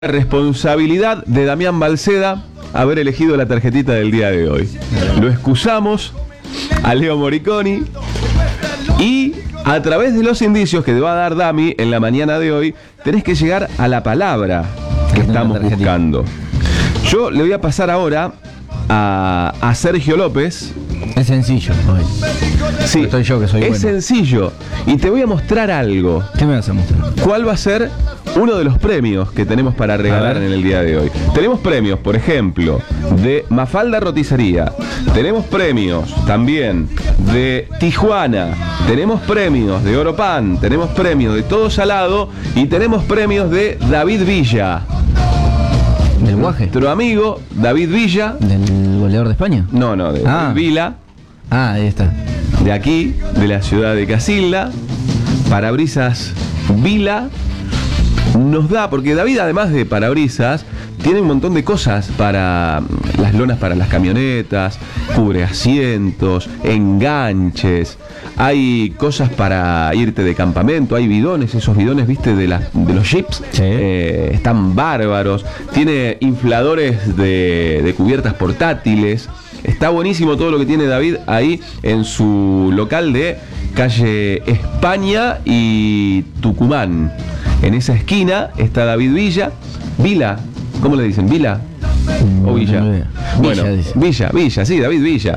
Responsabilidad de Damián Balceda haber elegido la tarjetita del día de hoy. Lo excusamos a Leo Moriconi y a través de los indicios que te va a dar Dami en la mañana de hoy, tenés que llegar a la palabra que estamos buscando. Yo le voy a pasar ahora a Sergio López. Es sencillo hoy. Sí, estoy yo que soy bueno. Sencillo. Y te voy a mostrar algo. ¿Qué me vas a mostrar? ¿Cuál va a ser uno de los premios que tenemos para regalar en el día de hoy? Tenemos premios, por ejemplo, de Mafalda Roticería. Tenemos premios también de Tijuana. Tenemos premios de Oropan. Tenemos premios de Todo Salado. Y tenemos premios de David Villa. ¿Del Guaje? Nuestro amigo David Villa. ¿Del goleador de España? No, de David Vila. Ahí está. De aquí, de la ciudad de Casilda. Parabrisas Vila. Nos da, porque David, además de parabrisas, tiene un montón de cosas para las lonas para las camionetas, cubre asientos, enganches, hay cosas para irte de campamento, hay bidones, esos bidones, viste, de los jeeps, sí. Están bárbaros, tiene infladores de cubiertas portátiles. Está buenísimo todo lo que tiene David ahí en su local de calle España y Tucumán. En esa esquina está David Villa. Vila, ¿cómo le dicen? ¿Vila? ¿O Villa? Bueno, Villa, sí, David Villa.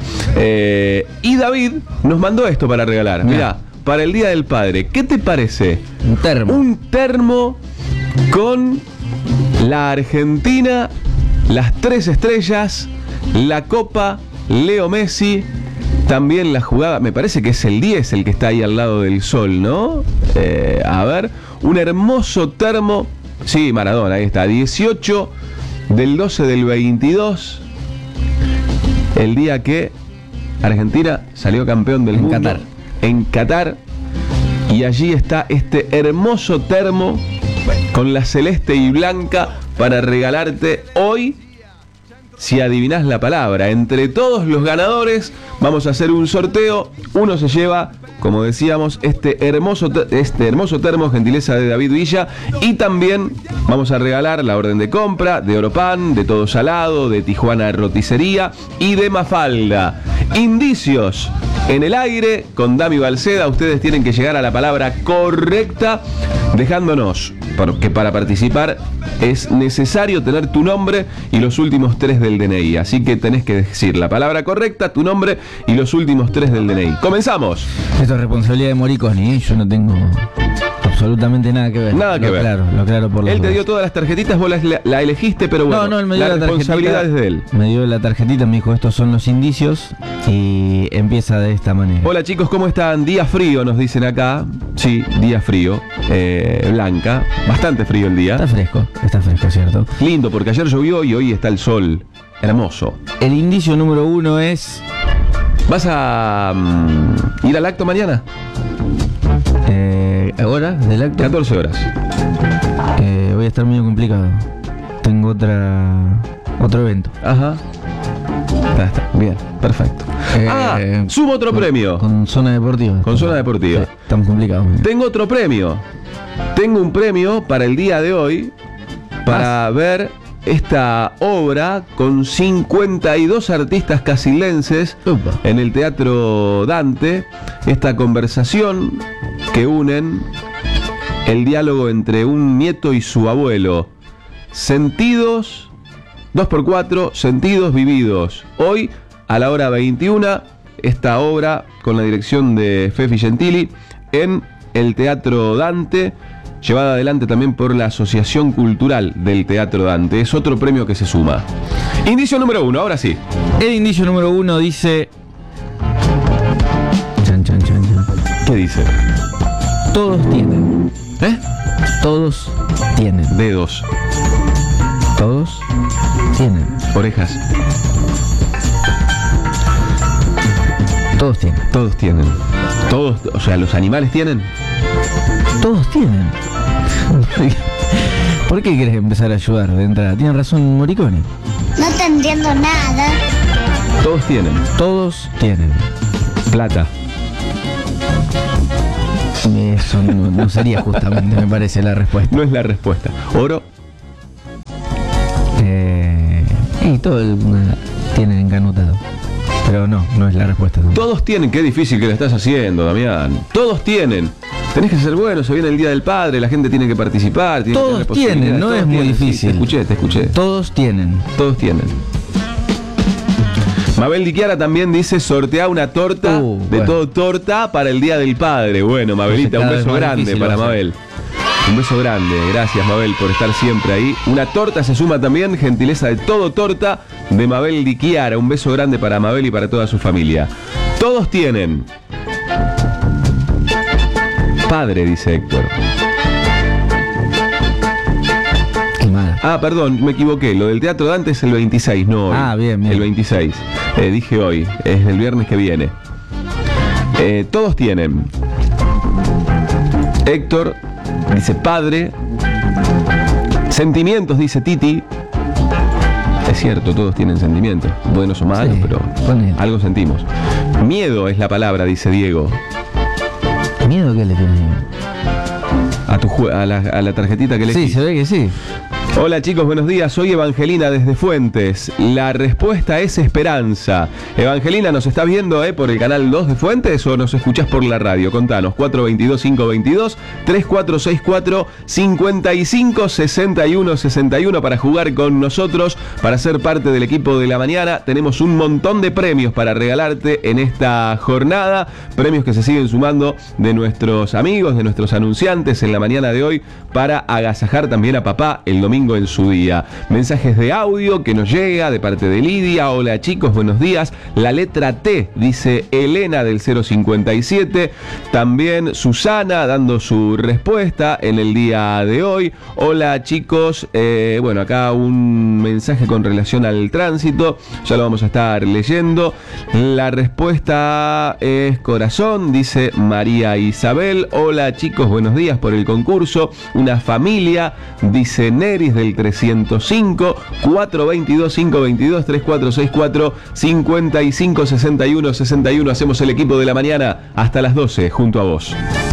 Y David nos mandó esto para regalar. Mirá, para el Día del Padre. ¿Qué te parece? Un termo. Un termo con la Argentina, las 3 estrellas, la Copa, Leo Messi, también la jugada, me parece que es el 10 el que está ahí al lado del sol, ¿no? A ver, un hermoso termo, sí, Maradona, ahí está, 18 del 12 del 22, el día que Argentina salió campeón del mundo. Qatar. En Qatar, y allí está este hermoso termo con la celeste y blanca para regalarte hoy. Si adivinás la palabra, entre todos los ganadores vamos a hacer un sorteo. Uno se lleva, como decíamos, este hermoso termo, gentileza de David Villa. Y también vamos a regalar la orden de compra de Oropan, de Todo Salado, de Tijuana Roticería y de Mafalda. Indicios en el aire con Dami Balceda. Ustedes tienen que llegar a la palabra correcta dejándonos, porque para participar es necesario tener tu nombre y los últimos 3 del DNI. Así que tenés que decir la palabra correcta, tu nombre y los últimos 3 del DNI. ¡Comenzamos! Esto es responsabilidad de Moriconi, ¿eh? Yo no tengo absolutamente nada que ver. Nada que ver. Lo claro por los Él te dio dos. todas las tarjetitas, vos la elegiste, pero bueno, No, él me dio la la responsabilidad tarjetita, es de él. Me dio la tarjetita, me dijo, estos son los indicios y empieza de esta manera. Hola chicos, ¿cómo están? Día frío, nos dicen acá. Sí, día frío. Blanca, bastante frío el día. Está fresco, ¿cierto? Lindo, porque ayer llovió y hoy está el sol. Hermoso. El indicio número 1 es... ¿Vas a ir al acto mañana? ¿Ahora? ¿Del acto? 14 horas. Voy a estar medio complicado. Tengo otro evento. Ajá. Está, bien, perfecto. Sumo otro premio. Con zona deportiva. Con zona deportiva. Sí, estamos complicados. Tengo otro premio. Tengo un premio para el día de hoy para ver esta obra con 52 artistas casildenses en el Teatro Dante. Esta conversación que unen el diálogo entre un nieto y su abuelo. Sentidos 2x4, sentidos vividos. Hoy, a la hora 21, esta obra con la dirección de Fefi Gentili en el Teatro Dante, llevada adelante también por la Asociación Cultural del Teatro Dante. Es otro premio que se suma. Indicio número 1, ahora sí. El indicio número 1 dice... ¿Qué dice? Todos tienen. Todos tienen. Dedos. Todos tienen. Orejas. Todos tienen. Todos tienen. Todos, o sea, los animales tienen. Todos tienen. ¿Por qué querés empezar a ayudar de entrada? Tiene razón Moriconi. No te entiendo nada. Todos tienen. Todos tienen. Plata. Eso no sería justamente, me parece, la respuesta. No es la respuesta. Oro. Y todo tienen encanutado. Pero no es la respuesta. Todos tienen, qué difícil que lo estás haciendo, Damián. Todos tienen. Tenés que ser bueno, se viene el Día del Padre, la gente tiene que participar. Todos tienen, no es muy difícil. Sí, te escuché. Todos tienen. Todos tienen. Mabel Diquiara también dice: sortea una torta de bueno. todo torta para el Día del Padre. Bueno, Mabelita, un beso grande para Mabel. Un beso grande, gracias Mabel por estar siempre ahí. Una torta se suma también, gentileza de todo torta de Mabel Diquiara. Un beso grande para Mabel y para toda su familia. Todos tienen. Padre, dice Héctor. Qué mal. Ah, perdón, me equivoqué. Lo del Teatro Dante es el 26, no hoy. Ah, bien. El 26. Dije hoy, es el viernes que viene. Todos tienen. Héctor dice padre. Sentimientos, dice Titi. Es cierto, todos tienen sentimientos. Buenos o malos, Sí, pero algo sentimos. Miedo es la palabra, dice Diego. ¿Miedo qué le tiene? A la tarjetita que le Sí, se ve que sí. Hola chicos, buenos días, soy Evangelina desde Fuentes. La respuesta es esperanza. Evangelina, ¿nos estás viendo por el canal 2 de Fuentes o nos escuchás por la radio? Contanos, 422-522, 3464-556161 para jugar con nosotros, para ser parte del equipo de la mañana. Tenemos un montón de premios para regalarte en esta jornada, premios que se siguen sumando de nuestros amigos, de nuestros anunciantes en la mañana de hoy, para agasajar también a papá el domingo en su día. Mensajes de audio que nos llega de parte de Lidia. Hola chicos, buenos días. La letra T, dice Elena del 057. También Susana dando su respuesta en el día de hoy. Hola chicos, bueno, acá un mensaje con relación al tránsito, ya lo vamos a estar leyendo. La respuesta es corazón, dice María Isabel. Hola chicos, buenos días por el concurso. Una familia, dice Neris del 305, 422-522-3464-5561-61. Hacemos el equipo de la mañana hasta las 12 junto a vos.